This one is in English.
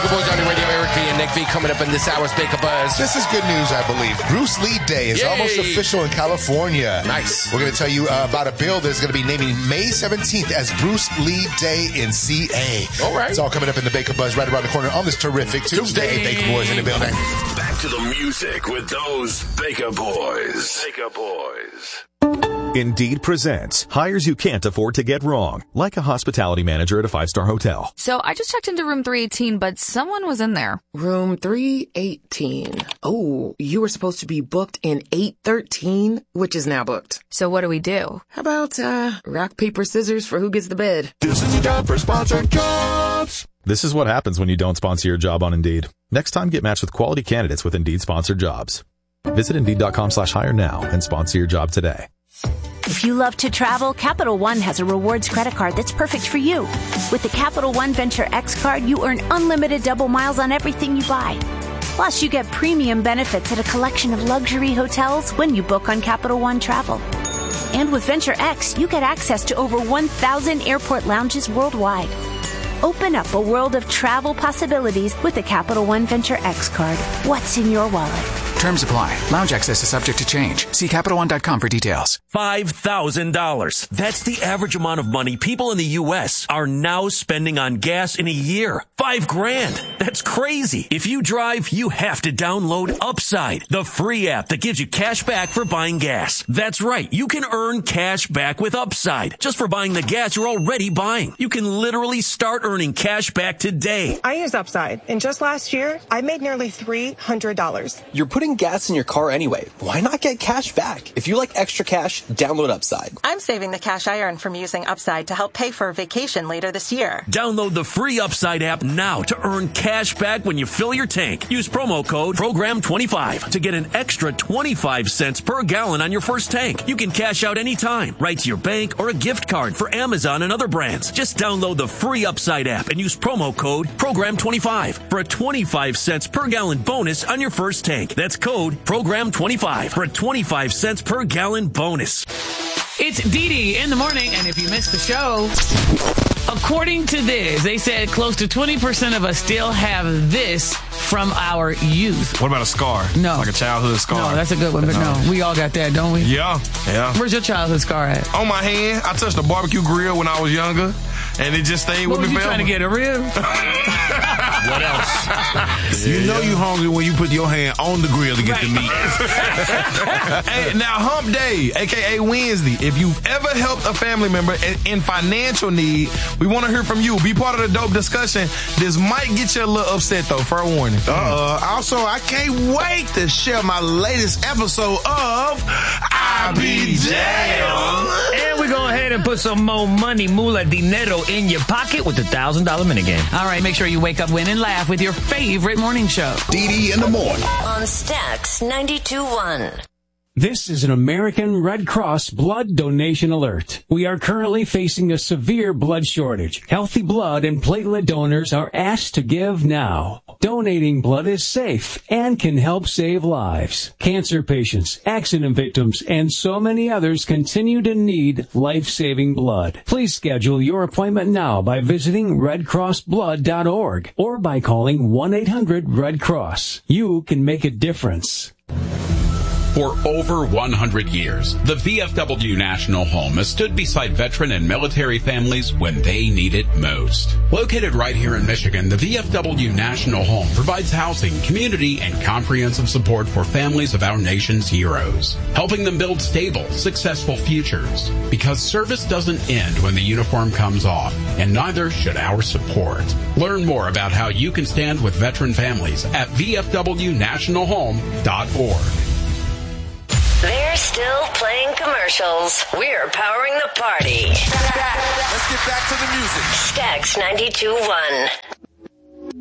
Baker Boys on the radio. Eric V and Nick V coming up in this hour's Baker Buzz. This is good news, I believe. Bruce Lee Day is almost official in California. Nice. We're going to tell you about a bill that's going to be naming May 17th as Bruce Lee Day in CA. All right. It's all coming up in the Baker Buzz right around the corner on this terrific Tuesday. Baker Boys in the building. Back to the music with those Baker Boys. Baker Boys. Indeed presents hires you can't afford to get wrong, like a hospitality manager at a 5-star hotel. So I just checked into room 318, but someone was in there. Room 318. Oh, you were supposed to be booked in 813, which is now booked. So what do we do? How about, rock, paper, scissors for who gets the bed? This is your job for sponsored jobs. This is what happens when you don't sponsor your job on Indeed. Next time, get matched with quality candidates with Indeed sponsored jobs. Visit Indeed.com/hire now and sponsor your job today. If you love to travel, Capital One has a rewards credit card that's perfect for you. With the Capital One Venture X card, you earn unlimited double miles on everything you buy. Plus, you get premium benefits at a collection of luxury hotels when you book on Capital One Travel. And with Venture X, you get access to over 1,000 airport lounges worldwide. Open up a world of travel possibilities with the Capital One Venture X card. What's in your wallet? Terms apply. Lounge access is subject to change. See CapitalOne.com for details. $5,000. That's the average amount of money people in the U.S. are now spending on gas in a year. $5,000. That's crazy. If you drive, you have to download Upside, the free app that gives you cash back for buying gas. That's right. You can earn cash back with Upside just for buying the gas you're already buying. You can literally start earning cash back today. I use Upside, and just last year, I made nearly $300. You're putting gas in your car anyway. Why not get cash back? If you like extra cash, download Upside. I'm saving the cash I earn from using Upside to help pay for a vacation later this year. Download the free Upside app now to earn cash back when you fill your tank. Use promo code PROGRAM25 to get an extra 25 cents per gallon on your first tank. You can cash out anytime, right to your bank or a gift card for Amazon and other brands. Just download the free Upside app and use promo code PROGRAM25 for a 25 cents per gallon bonus on your first tank. That's code PROGRAM25 for a 25 cents per gallon bonus. It's Dee Dee in the morning, and if you missed the show, according to this, they said close to 20% of us still have this from our youth. What about a scar? No. Like a childhood scar? No, that's a good one, but no. We all got that, don't we? Yeah. Where's your childhood scar at? On my hand. I touched a barbecue grill when I was younger, and it just stayed with me forever. What, you trying to get a rib? What else? You know you hungry when you put your hand on the grill to get the meat. Hey, now Hump Day, a.k.a. Wednesday. If you've ever helped a family member in financial need, we want to hear from you. Be part of the dope discussion. This might get you a little upset, though. Fair warning. Also, I can't wait to share my latest episode of I Be Damn. And we're going ahead and put some more money, moolah dinero, in your pocket with the $1,000 minigame. All right, make sure you wake up, win, and laugh with your favorite morning show. Dee Dee in the morning. On Stax 92.1. This is an American Red Cross blood donation alert. We are currently facing a severe blood shortage. Healthy blood and platelet donors are asked to give now. Donating blood is safe and can help save lives. Cancer patients, accident victims, and so many others continue to need life-saving blood. Please schedule your appointment now by visiting redcrossblood.org or by calling 1-800-RED-CROSS. You can make a difference. For over 100 years, the VFW National Home has stood beside veteran and military families when they need it most. Located right here in Michigan, the VFW National Home provides housing, community, and comprehensive support for families of our nation's heroes, helping them build stable, successful futures. Because service doesn't end when the uniform comes off, and neither should our support. Learn more about how you can stand with veteran families at VFWNationalHome.org. They're still playing commercials. We're powering the party. Let's get back to the music. Stax 92.1.